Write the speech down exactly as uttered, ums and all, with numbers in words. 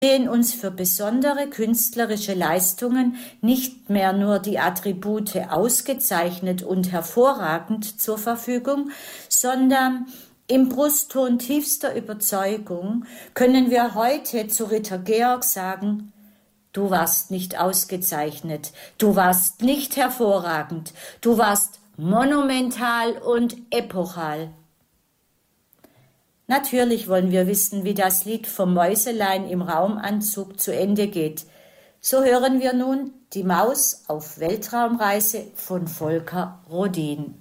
stehen uns für besondere künstlerische Leistungen nicht mehr nur die Attribute ausgezeichnet und hervorragend zur Verfügung, sondern im Brustton tiefster Überzeugung können wir heute zu Ritter Georg sagen: Du warst nicht ausgezeichnet, du warst nicht hervorragend, du warst monumental und epochal. Natürlich wollen wir wissen, wie das Lied vom Mäuselein im Raumanzug zu Ende geht. So hören wir nun Die Maus auf Weltraumreise von Volker Rodin.